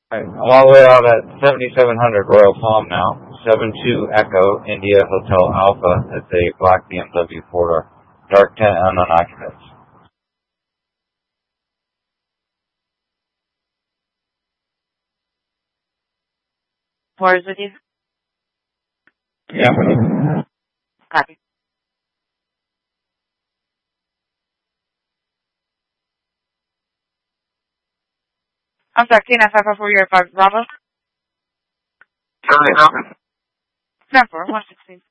I'm all the way out at 7700 Royal Palm now. 72 Echo India Hotel Alpha. It's a black BMW 4-door. Dark tent, unknown occupants. Four is with you? Yeah. Copy. I'm sorry, K9554, you're at 5 Bravo? Charlie, 10-4, 116.